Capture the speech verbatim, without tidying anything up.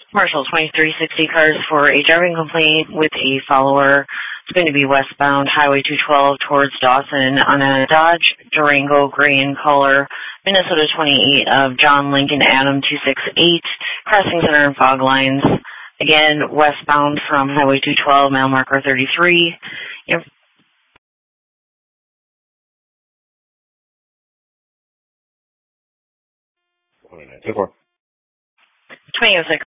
Marshall twenty-three sixty cars for a driving complaint with a follower. It's going to be westbound Highway two twelve towards Dawson on a Dodge Durango gray in color, Minnesota twenty-eight of John Lincoln Adam two six eight, crossing center and fog lines. Again, westbound from Highway two twelve, mile marker thirty-three. Yep. twenty-nine two four. twenty oh six.